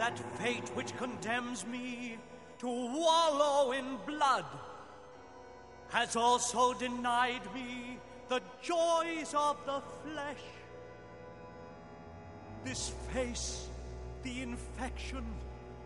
that fate which condemns me to wallow in blood has also denied me the joys of the flesh. This face, the infection,